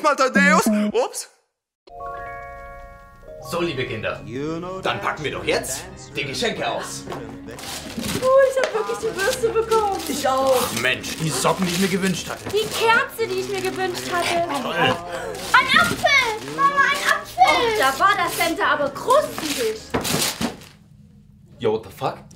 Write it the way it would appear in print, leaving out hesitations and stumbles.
mal, Thaddeus. Ups. So, liebe Kinder, dann packen wir doch jetzt die Geschenke aus. Ich hab wirklich die Bürste bekommen. Ich auch. Mensch, die Socken, die ich mir gewünscht hatte. Die Kerze, die ich mir gewünscht hatte. Toll. Ein Apfel! Mama, ein Apfel! Oh, da war das Center aber großzügig. Yo, what the fuck?